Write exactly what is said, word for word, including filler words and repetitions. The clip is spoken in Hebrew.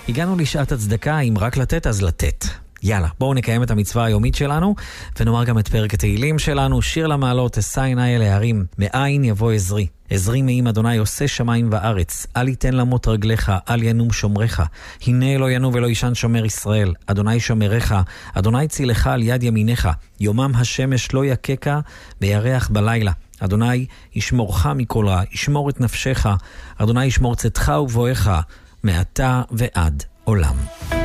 הגענו לשעת הצדקה, אם רק לתת אז לתת. יאללה, בואו נקיים את המצווה היומית שלנו, ונאמר גם את פרק התהילים שלנו, שיר למעלות, אשא עיני אל ההרים, מאין יבוא עזרי. עזרי מעם אדוני עושה שמיים וארץ, אל יתן למות רגליך, אל ינום שומרך. הנה לא ינום ולא ישן שומר ישראל, אדוני שומרך, אדוני צילך על יד ימינך, יומם השמש לא יקקה בירח בלילה. אדוני ישמורך מכל רע, ישמור את נפשך, אדוני ישמור צאתך ובואך, מעתה ועד עולם.